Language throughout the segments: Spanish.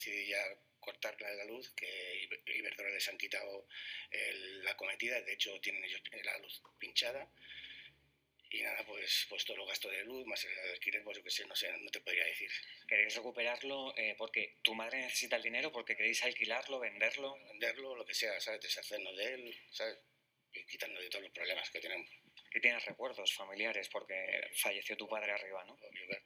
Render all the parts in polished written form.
decidí ya cortar la luz, que Iberdrola les han quitado la cometida, de hecho tienen ellos la luz pinchada. Y nada, pues todos los gastos de luz, más el alquiler, pues yo qué sé, no sé, no te podría decir. ¿Queréis recuperarlo porque tu madre necesita el dinero, porque queréis alquilarlo, venderlo? Venderlo, lo que sea, ¿sabes? Deshacernos de él, ¿sabes? Y quitarnos de todos los problemas que tenemos. Y tienes recuerdos familiares porque falleció tu padre arriba, ¿no?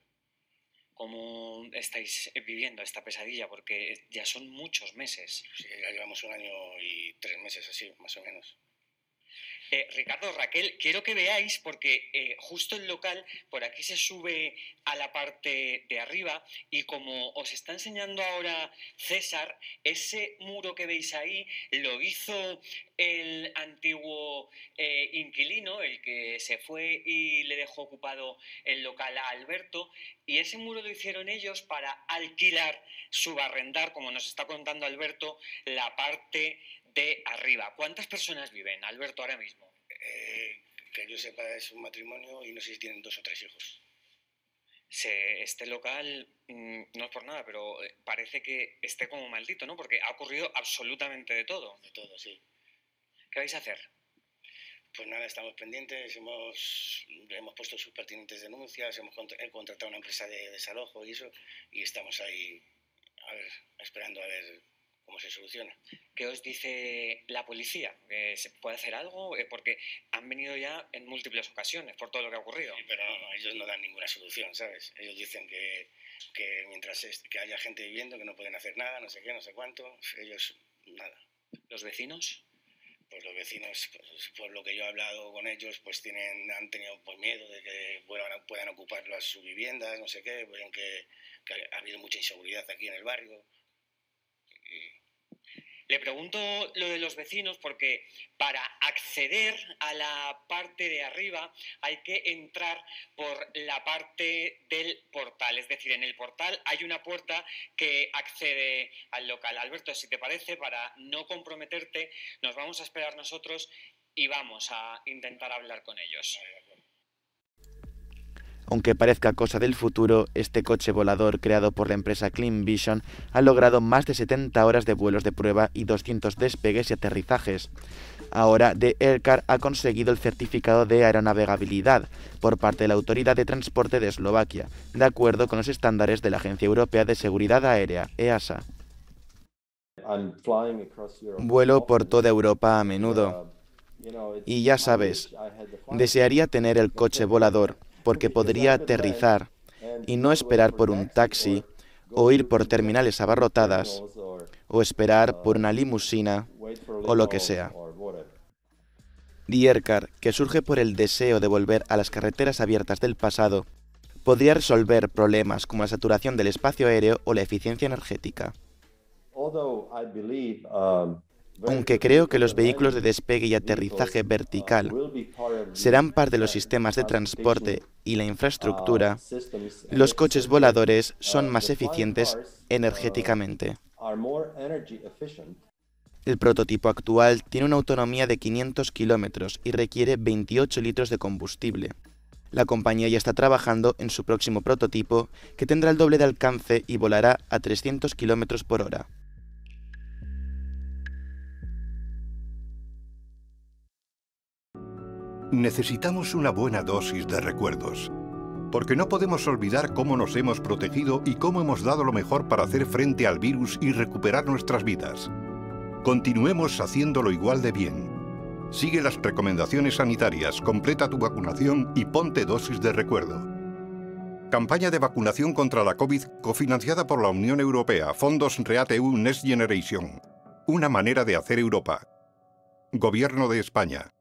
¿Cómo estáis viviendo esta pesadilla? Porque ya son muchos meses. Sí, ya llevamos 1 año y 3 meses así, más o menos. Ricardo, Raquel, quiero que veáis porque justo el local por aquí se sube a la parte de arriba y como os está enseñando ahora César, ese muro que veis ahí lo hizo el antiguo inquilino, el que se fue y le dejó ocupado el local a Alberto, y ese muro lo hicieron ellos para alquilar, subarrendar, como nos está contando Alberto, la parte de arriba. ¿Cuántas personas viven, Alberto, ahora mismo? Que yo sepa es un matrimonio y no sé si tienen 2 o 3 hijos. Este local, no es por nada, pero parece que esté como maldito, ¿no? Porque ha ocurrido absolutamente de todo. De todo, sí. ¿Qué vais a hacer? Pues nada, estamos pendientes, hemos puesto sus pertinentes denuncias, hemos contratado una empresa de desalojo y eso, y estamos ahí esperando a ver cómo se soluciona. ¿Qué os dice la policía? ¿Se puede hacer algo? Porque han venido ya en múltiples ocasiones por todo lo que ha ocurrido. Sí, pero no, ellos no dan ninguna solución, ¿sabes? Ellos dicen que mientras que haya gente viviendo, que no pueden hacer nada, no sé qué, no sé cuánto, ellos nada. ¿Los vecinos? Pues los vecinos, pues, por lo que yo he hablado con ellos, pues han tenido pues, miedo de que puedan ocupar sus viviendas, no sé qué, ven que ha habido mucha inseguridad aquí en el barrio. Le pregunto lo de los vecinos porque para acceder a la parte de arriba hay que entrar por la parte del portal. Es decir, en el portal hay una puerta que accede al local. Alberto, si te parece, para no comprometerte, nos vamos a esperar nosotros y vamos a intentar hablar con ellos. Aunque parezca cosa del futuro, este coche volador creado por la empresa Clean Vision ha logrado más de 70 horas de vuelos de prueba y 200 despegues y aterrizajes. Ahora, The Aircar ha conseguido el certificado de aeronavegabilidad por parte de la Autoridad de Transporte de Eslovaquia, de acuerdo con los estándares de la Agencia Europea de Seguridad Aérea, EASA. Vuelo por toda Europa a menudo. Y ya sabes, desearía tener el coche volador, porque podría aterrizar y no esperar por un taxi, o ir por terminales abarrotadas, o esperar por una limusina, o lo que sea. The Aircar, que surge por el deseo de volver a las carreteras abiertas del pasado, podría resolver problemas como la saturación del espacio aéreo o la eficiencia energética. Aunque creo que los vehículos de despegue y aterrizaje vertical serán parte de los sistemas de transporte y la infraestructura, los coches voladores son más eficientes energéticamente. El prototipo actual tiene una autonomía de 500 kilómetros y requiere 28 litros de combustible. La compañía ya está trabajando en su próximo prototipo, que tendrá el doble de alcance y volará a 300 kilómetros por hora. Necesitamos una buena dosis de recuerdos, porque no podemos olvidar cómo nos hemos protegido y cómo hemos dado lo mejor para hacer frente al virus y recuperar nuestras vidas. Continuemos haciéndolo igual de bien. Sigue las recomendaciones sanitarias, completa tu vacunación y ponte dosis de recuerdo. Campaña de vacunación contra la COVID cofinanciada por la Unión Europea, fondos REACT-EU Next Generation. Una manera de hacer Europa. Gobierno de España.